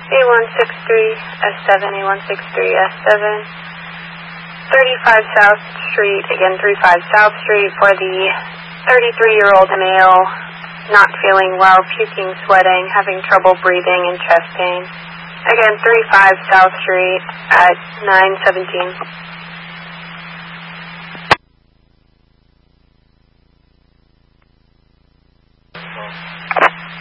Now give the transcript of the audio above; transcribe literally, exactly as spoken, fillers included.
A one six three S seven, A one six three S seven. thirty-five South Street, again thirty-five South Street for the thirty-three-year-old male, not feeling well, puking, sweating, having trouble breathing, and chest pain. Again, thirty-five South Street at nine seventeen.